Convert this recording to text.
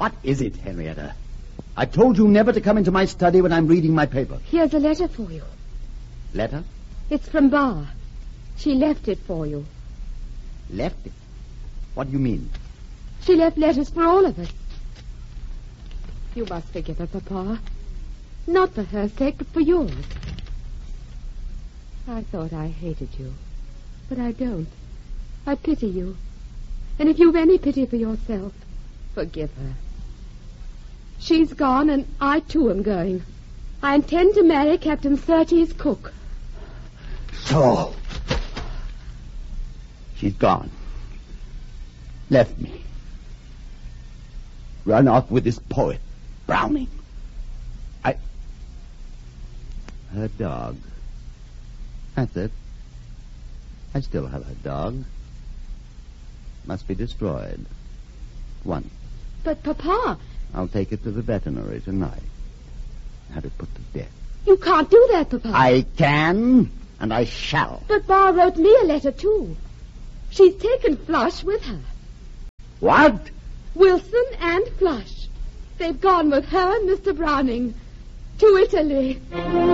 What is it, Henrietta? I told you never to come into my study when I'm reading my paper. Here's a letter for you. Letter? It's from Bar. She left it for you. Left it? What do you mean? She left letters for all of us. You must forgive her, Papa. Not for her sake, but for yours. I thought I hated you, but I don't. I pity you. And if you've any pity for yourself, forgive her. She's gone, and I, too, am going. I intend to marry Captain Surtees' cook. So, she's gone. Left me. Run off with this poet, Browning. Her dog. That's it. I still have her dog. Must be destroyed. Once. But, Papa... I'll take it to the veterinary tonight. Have it put to death. You can't do that, Papa. I can, and I shall. But Bar wrote me a letter, too. She's taken Flush with her. What? Wilson and Flush. They've gone with her and Mr. Browning to Italy.